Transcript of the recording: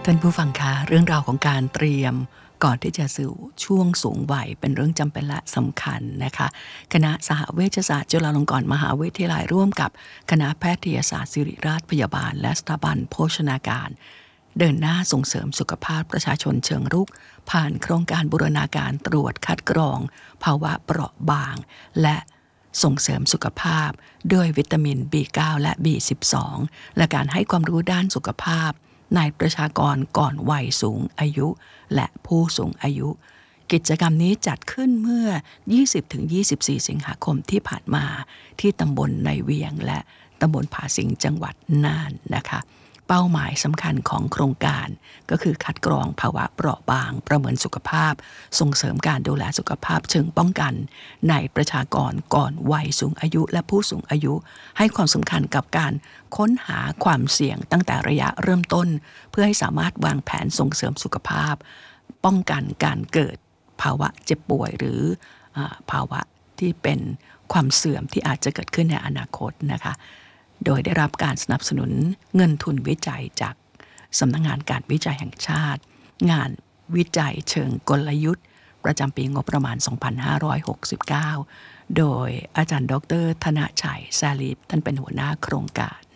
ท่านผู้ฟังคะเรื่องราวของการเตรียมก่อนที่จะสู่ช่วงสูงวัยเป็นเรื่องจำเป็นและสำคัญนะคะคณะสหเวชศาสตร์จุฬาลงกรณ์มหาวิทยาลัยร่วมกับคณะแพทยศาสตร์ศิริราชพยาบาลและสถาบันโภชนาการเดินหน้าส่งเสริมสุขภาพประชาชนเชิงรุกผ่านโครงการบูรณาการตรวจคัดกรองภาวะเปราะบางและส่งเสริมสุขภาพด้วยวิตามิน B9 และ B12 และการให้ความรู้ด้านสุขภาพในประชากรก่อนวัยสูงอายุและผู้สูงอายุกิจกรรมนี้จัดขึ้นเมื่อ 20-24 สิงหาคมที่ผ่านมาที่ตำบลในเวียงและตำบลผาสิงจังหวัดน่านนะคะเป้าหมายสำคัญของโครงการก็คือคัดกรองภาวะเปราะบางประเมินสุขภาพส่งเสริมการดูแลสุขภาพเชิงป้องกันในประชากรก่อนวัยสูงอายุและผู้สูงอายุให้ความสำคัญกับการค้นหาความเสี่ยงตั้งแต่ระยะเริ่มต้นเพื่อให้สามารถวางแผนส่งเสริมสุขภาพป้องกันการเกิดภาวะเจ็บป่วยหรือภาวะที่เป็นความเสื่อมที่อาจจะเกิดขึ้นในอนาคตนะคะโดยได้รับการสนับสนุนเงินทุนวิจัยจากสำนักงานการวิจัยแห่งชาติงานวิจัยเชิงกลยุทธ์ประจำปีงบประมาณ 2569 โดยอาจารย์ดร.ธนชัย แซลีฟท่านเป็นหัวหน้าโครงการ